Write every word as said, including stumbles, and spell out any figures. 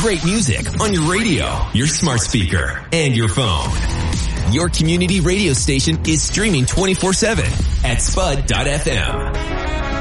great music on your radio, your smart speaker, and your phone. Your community radio station is streaming twenty-four seven at spud dot f m.